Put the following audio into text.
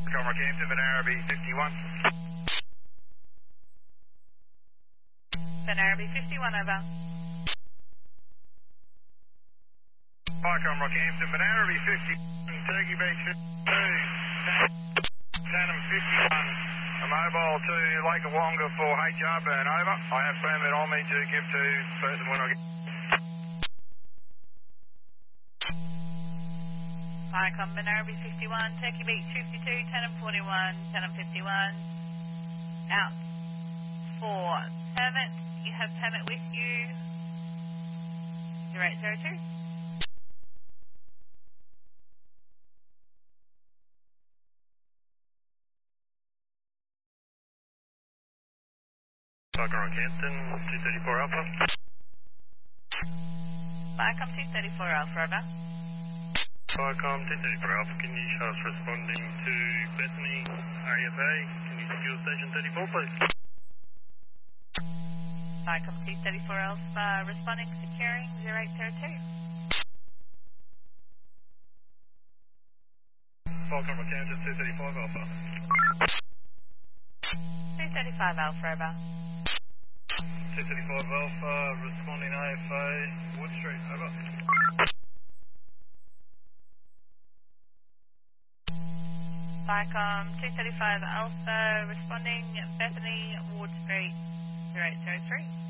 Rockhampton, Benaraby 51. Benaraby 51, over. Rockhampton, Benaraby 50, Turkey Beach 52, Tanham 51, a mobile to Lake Awonga for HR burn, over. I have permit on me to give to person when I get... Viacom, Benaraby 51, Turkey Beach 52, Tanham 41, Tanham 51, out for permit. You have permit with you, 0802. Rockhampton, 234 Alpha. Viacom 234 Alpha, over. Viacom 234 Alpha, can you show us responding to Bethany, RFA? Can you secure station 34, please? Viacom 234 Alpha, responding, securing, 0802. Viacom Rockhampton, 235 Alpha. 235 Alpha, over. 235 Alpha, responding AFA, Wood Street, over. Viacom 235 Alpha, responding, Bethany, Ward Street, 0803.